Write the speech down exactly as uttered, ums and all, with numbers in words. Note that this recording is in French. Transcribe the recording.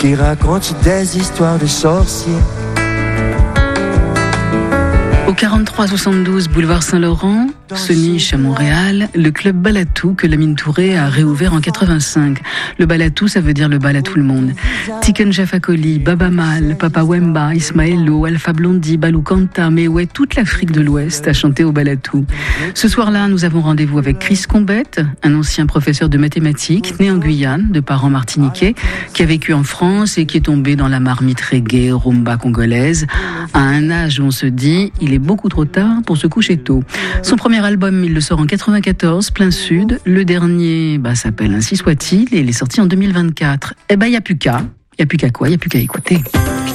qui raconte des histoires de sorciers. Au quarante-trois soixante-douze boulevard Saint-Laurent, se niche à Montréal le club Balatou que Lamine Touré a réouvert en quatre-vingt-cinq. Le Balatou, ça veut dire le bal à tout le monde. Tiken Jah Fakoly, Baba Mal, Papa Wemba, Ismaëlo, Alpha Blondy, Balou Kanta, mais ouais, toute l'Afrique de l'Ouest a chanté au Balatou. Ce soir-là, nous avons rendez-vous avec Chris Combette, un ancien professeur de mathématiques, né en Guyane, de parents martiniquais, qui a vécu en France et qui est tombé dans la marmite reggae, rumba congolaise, à un âge où on se dit, il est beaucoup trop tard pour se coucher tôt. Son premier album, il le sort en quatre-vingt-quatorze, plein sud. Le dernier, bah, s'appelle Ainsi soit-il et il est sorti en deux mille vingt-quatre. Eh ben, il n'y a plus qu'à. Il n'y a plus qu'à quoi? Il n'y a plus qu'à écouter.